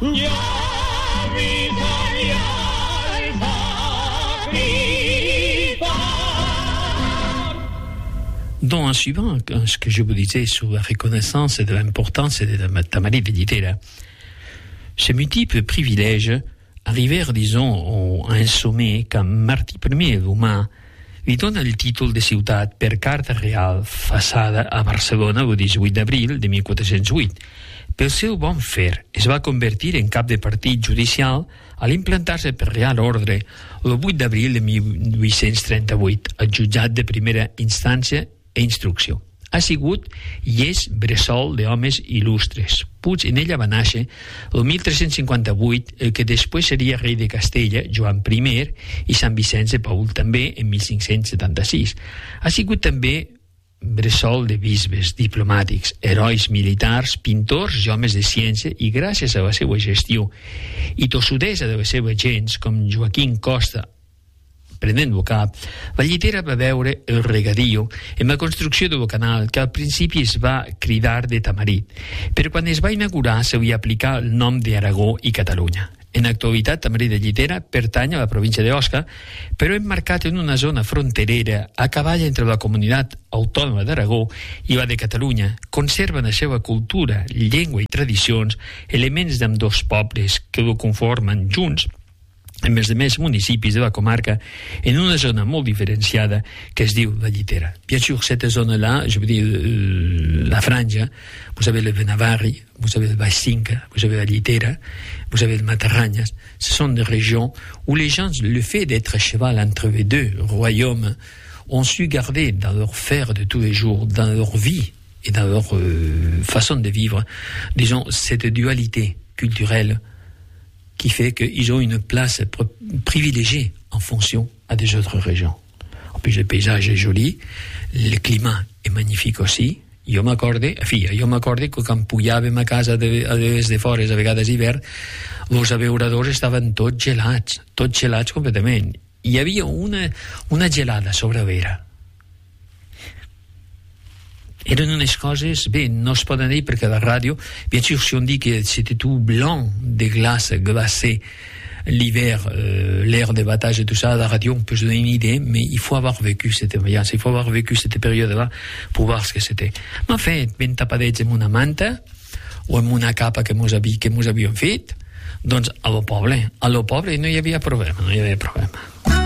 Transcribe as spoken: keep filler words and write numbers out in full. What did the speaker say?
Donc, en suivant ce que je vous disais sur la reconnaissance de l'importance de la Tamarit de Llitera, ces multiples privilèges arrivèrent, disons, à un sommet quand Martí I d'Humà li dona el títol de ciutat per carta real façada a Barcelona el divuit d'abril de mil quatre-cents vuit. Pel seu bon fer, es va convertir en cap de partit judicial a l'implantar-se per real ordre el vuit d'abril de mil vuit-cents trenta-vuit al jutjat de primera instància e instrucció. Ha sigut i és bressol d'homes il·lustres. Puig en ella va néixer el mil tres-cents cinquanta-vuit el que després seria rei de Castella, Joan I, i Sant Vicenç de Paül també en mil cinc-cents setanta-sis. Ha sigut també bressol de bisbes, diplomàtics, herois militars, pintors i homes de ciència, i gràcies a la seva gestió i tossudesa de la seva gens, com Joaquim Costa, prenent-lo cap, la Llitera va veure el regadío en la construcció del canal que al principi es va cridar de Tamarit, però quan es va inaugurar se li aplicà el nom d'Aragó i Catalunya. En l'actualitat, Tamarit de Llitera pertany a la província d'Osca, però emmarcat en una zona fronterera a cavall entre la comunitat autònoma d'Aragó i la de Catalunya. Conserva la seva cultura, llengua i tradicions, elements d'ambdós pobles que ho conformen junts amb els demés municipis de la comarca en una zona molt diferenciada que es diu la Llitera. Bien sûr, cette zone-là, je veux dire, la franja, vous avez le Benavarri, vous avez le Baix Cinca, vous avez la Llitera, vous avez le Matarranyes. Ce sont des régions où les gens, le fait d'être à cheval entre les deux royaumes, ont su garder dans leur faire de tous les jours, dans leur vie et dans leur euh, façon de vivre, disons, cette dualité culturelle qui fait qu'ils ont une place privilégiée en fonction à des autres régions. En plus, le paysage est joli, le climat est magnifique aussi. Jo m'acorde, en fi, jo m'acorde que quan pujàvem a casa de, a des de fora, a vegades hivern, els abeuradors estaven tots gelats, tots gelats completament. Hi havia una, una gelada sobre vera. Eren unes coses, bé, no es poden dir perquè a la ràdio, bien sûr, si on dit que c'était tout blanc de glace glacée l'hiver, euh, l'air de battage et tout ça, à la radio, on peut se donner une idée, mais il faut avoir vécu cette ambiance, il faut avoir vécu cette période-là pour voir ce que c'était. Mais en fait, ben tapadets amb una manta o amb una capa que mos, havi, que mos havíem fet, doncs a lo poble, a lo poble no hi havia problema, no hi havia problema.